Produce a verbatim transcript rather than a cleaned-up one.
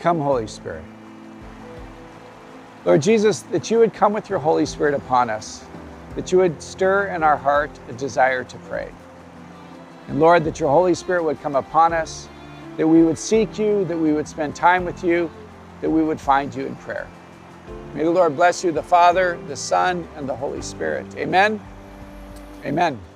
Come, Holy Spirit. Lord Jesus, that you would come with your Holy Spirit upon us, that you would stir in our heart a desire to pray. And Lord, that your Holy Spirit would come upon us, that we would seek you, that we would spend time with you, that we would find you in prayer. May the Lord bless you, the Father, the Son, and the Holy Spirit. Amen. Amen.